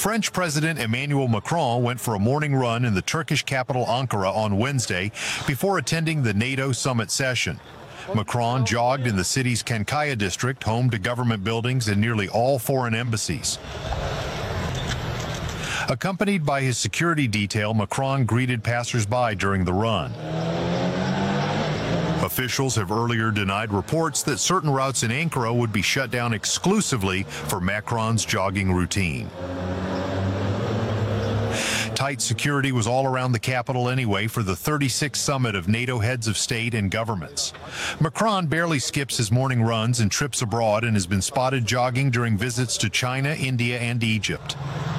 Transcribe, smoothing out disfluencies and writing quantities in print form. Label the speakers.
Speaker 1: French President Emmanuel Macron went for a morning run in the Turkish capital Ankara on Wednesday before attending the NATO summit session. Macron jogged in the city's Kankaya district, home to government buildings and nearly all foreign embassies. Accompanied by his security detail, Macron greeted passers-by during the run. Officials have earlier denied reports that certain routes in Ankara would be shut down exclusively for Macron's jogging routine. Tight security was all around the capital anyway for the 36th summit of NATO heads of state and governments. Macron barely skips his morning runs and trips abroad and has been spotted jogging during visits to China, India, and Egypt.